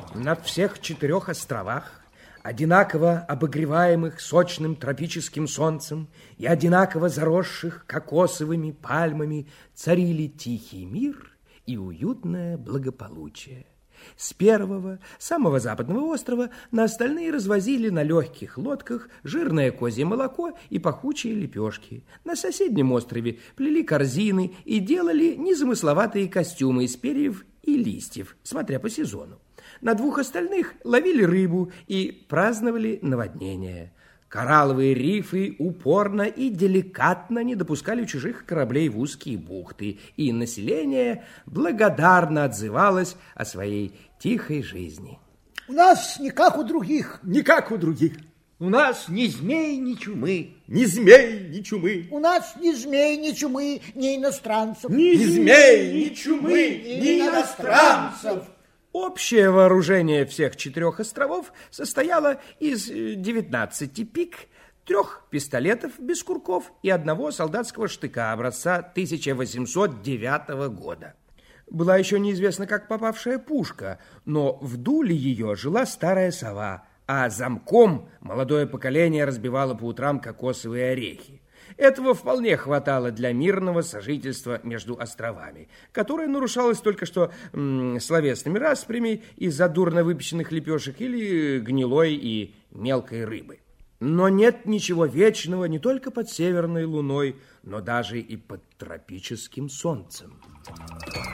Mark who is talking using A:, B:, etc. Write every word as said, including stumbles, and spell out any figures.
A: На всех четырех островах, одинаково обогреваемых сочным тропическим солнцем и одинаково заросших кокосовыми пальмами, царили тихий мир и уютное благополучие. С первого, самого западного острова на остальные развозили на легких лодках жирное козье молоко и пахучие лепешки. На соседнем острове плели корзины и делали незамысловатые костюмы из перьев и листьев, смотря по сезону. На двух остальных ловили рыбу и праздновали наводнение. Коралловые рифы упорно и деликатно не допускали чужих кораблей в узкие бухты, и население благодарно отзывалось о своей тихой жизни.
B: У нас не как у других.
C: Не как у других.
D: У нас ни змей, ни чумы.
C: Ни змей, ни чумы.
B: У нас ни змей, ни чумы, ни иностранцев.
C: Ни змей, ни чумы, ни иностранцев.
A: Общее вооружение всех четырех островов состояло из девятнадцати пик, трех пистолетов без курков и одного солдатского штыка образца тысяча восемьсот девятого года. Была еще неизвестно как попавшая пушка, но в дуле ее жила старая сова, а замком молодое поколение разбивало по утрам кокосовые орехи. Этого вполне хватало для мирного сожительства между островами, которое нарушалось только что м, словесными распрями из-за дурно выпеченных лепешек или гнилой и мелкой рыбы. Но нет ничего вечного не только под северной луной, но даже и под тропическим солнцем.